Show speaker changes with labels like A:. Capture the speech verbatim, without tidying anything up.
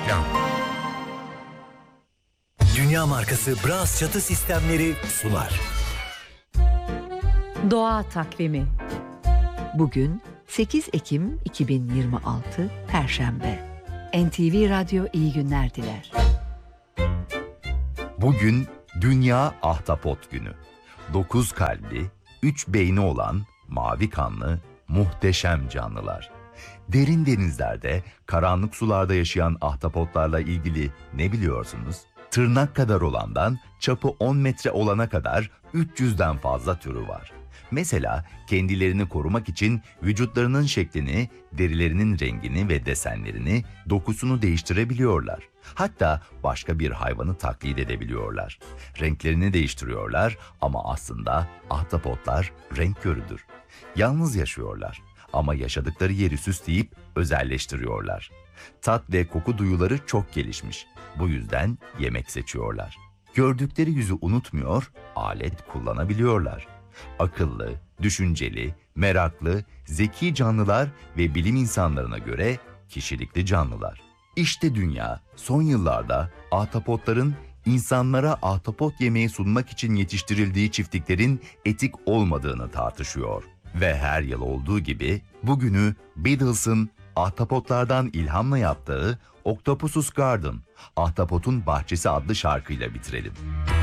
A: Reklam.
B: Dünya markası Bras çatı sistemleri sunar.
C: Doğa takvimi. Bugün sekiz Ekim iki bin yirmi altı Perşembe. N T V Radyo iyi günler diler.
D: Bugün Dünya Ahtapot Günü. Dokuz kalbi, üç beyni olan mavi kanlı muhteşem canlılar. Derin denizlerde, karanlık sularda yaşayan ahtapotlarla ilgili ne biliyorsunuz? Tırnak kadar olandan çapı on metre olana kadar üç yüzden fazla türü var. Mesela kendilerini korumak için vücutlarının şeklini, derilerinin rengini ve desenlerini, dokusunu değiştirebiliyorlar. Hatta başka bir hayvanı taklit edebiliyorlar. Renklerini değiştiriyorlar ama aslında ahtapotlar renk körüdür. Yalnız yaşıyorlar ama yaşadıkları yeri süsleyip özelleştiriyorlar. Tat ve koku duyuları çok gelişmiş. Bu yüzden yemek seçiyorlar. Gördükleri yüzü unutmuyor, alet kullanabiliyorlar. Akıllı, düşünceli, meraklı, zeki canlılar ve bilim insanlarına göre kişilikli canlılar. İşte dünya son yıllarda ahtapotların insanlara ahtapot yemeği sunmak için yetiştirildiği çiftliklerin etik olmadığını tartışıyor. Ve her yıl olduğu gibi bugünü Beatles'ın ahtapotlardan ilhamla yaptığı Octopus's Garden, Ahtapotun Bahçesi adlı şarkıyla bitirelim.